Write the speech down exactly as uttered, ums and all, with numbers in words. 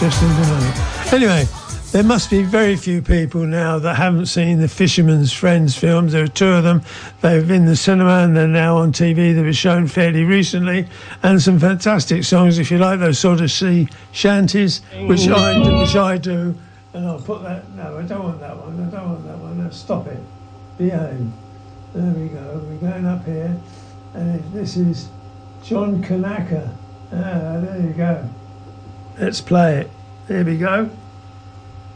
interesting to know. Anyway, there must be very few people now that haven't seen the Fisherman's Friends films. There are two of them. They've been in the cinema and they're now on T V. They were shown fairly recently, and some fantastic songs if you like those sort of sea shanties, which I do, which I do. And I'll put that. No, I don't want that one. I don't want that one. No, stop it. Behave. There we go. We're going up here, and this is John Kanaka. Ah, there you go. Let's play it. There we go.